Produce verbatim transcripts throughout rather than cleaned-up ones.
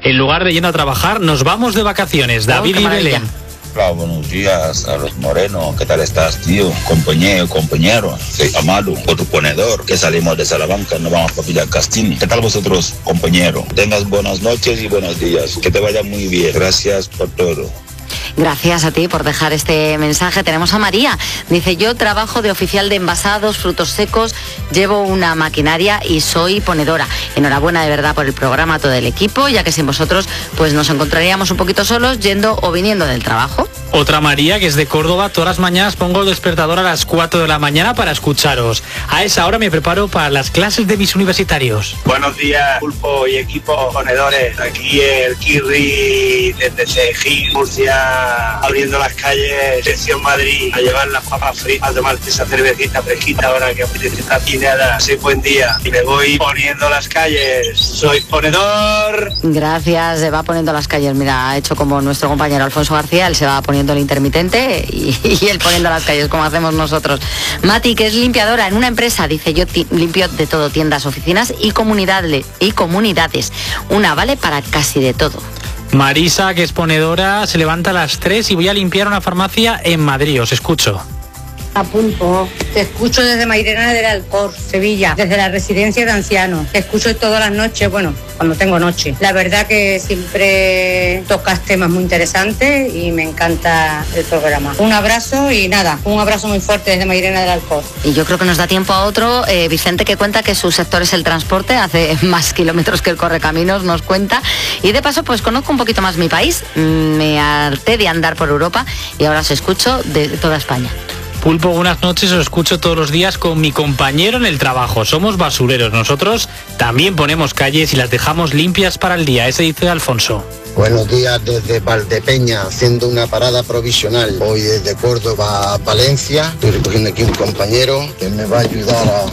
en lugar de yendo a trabajar, nos vamos de vacaciones. David y Belén. Hola, buenos días a los morenos. ¿Qué tal estás, tío? Compañero, compañero. Soy Amado, otro ponedor, que salimos de Salamanca, nos vamos para Villa Castini. ¿Qué tal vosotros, compañero? Tengas buenas noches y buenos días. Que te vaya muy bien. Gracias por todo. Gracias a ti por dejar este mensaje. Tenemos a María. Dice, yo trabajo de oficial de envasados, frutos secos, llevo una maquinaria y soy ponedora. Enhorabuena de verdad por el programa a todo el equipo, ya que sin vosotros pues nos encontraríamos un poquito solos yendo o viniendo del trabajo. Otra María, que es de Córdoba, todas las mañanas pongo el despertador a las cuatro de la mañana para escucharos. A esa hora me preparo para las clases de mis universitarios. Buenos días, Pulpo y equipo ponedores. Aquí el Kirri desde Sejín, Murcia, abriendo las calles, sección Madrid, a llevar las papas fritas, a tomarte esa cervecita fresquita ahora que apetece esta tineada. Sí, buen día. Y me voy poniendo las calles. Soy ponedor. Gracias, se va poniendo las calles. Mira, ha hecho como nuestro compañero Alfonso García, él se va poniendo el intermitente y, y él poniendo las calles como hacemos nosotros. Mati, que es limpiadora en una empresa, dice, yo ti, limpio de todo, tiendas, oficinas y comunidades, y comunidades. Una vale para casi de todo. Marisa, que es ponedora, se levanta a las tres y voy a limpiar una farmacia en Madrid. Os escucho. A Pulpo, te escucho desde Mairena del Alcor, Sevilla, desde la residencia de ancianos. Te escucho todas las noches, bueno, cuando tengo noche. La verdad que siempre tocas temas muy interesantes y me encanta el programa. Un abrazo y nada, un abrazo muy fuerte desde Mairena del Alcor. Y yo creo que nos da tiempo a otro. Eh, Vicente, que cuenta que su sector es el transporte, hace más kilómetros que el correcaminos, nos cuenta. Y de paso, pues conozco un poquito más mi país. Me harté de andar por Europa y ahora os escucho de toda España. Pulpo, buenas noches, os escucho todos los días con mi compañero en el trabajo. Somos basureros, nosotros también ponemos calles y las dejamos limpias para el día. Ese dice Alfonso. Buenos días desde Valdepeña, haciendo una parada provisional. Hoy desde Córdoba a Valencia. Estoy recogiendo aquí un compañero que me va a ayudar a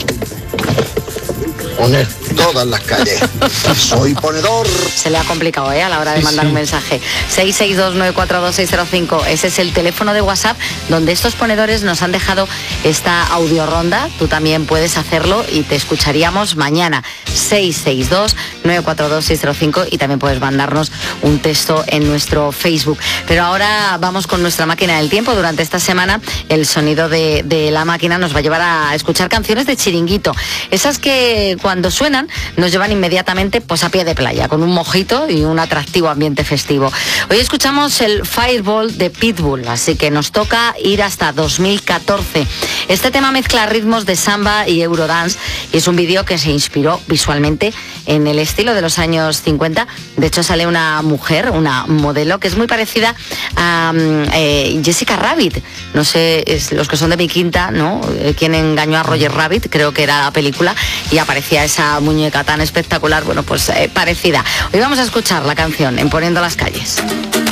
poner todas las calles. Soy ponedor. Se le ha complicado, ¿eh? A la hora de sí, mandar sí. un mensaje. seis seis dos nueve cuatro dos seis cero cinco. Ese es el teléfono de WhatsApp donde estos ponedores nos han dejado esta audioronda. Tú también puedes hacerlo y te escucharíamos mañana. seis seis dos nueve cuatro dos seis cero cinco y también puedes mandarnos un texto en nuestro Facebook. Pero ahora vamos con nuestra máquina del tiempo. Durante esta semana el sonido de, de la máquina nos va a llevar a escuchar canciones de chiringuito. Esas que cuando suenan nos llevan inmediatamente pues a pie de playa, con un mojito y un atractivo ambiente festivo. Hoy escuchamos el Fireball de Pitbull, así que nos toca ir hasta dos mil catorce. Este tema mezcla ritmos de samba y eurodance y es un vídeo que se inspiró visualmente en el estilo de los años cincuenta. De hecho sale una mujer, una modelo que es muy parecida a eh, Jessica Rabbit. No sé, es, los que son de mi quinta, ¿no? Eh, quien engañó a Roger Rabbit, creo que era la película, y aparecía esa muñeca tan espectacular, bueno, pues eh, parecida. Hoy vamos a escuchar la canción en Poniendo las calles.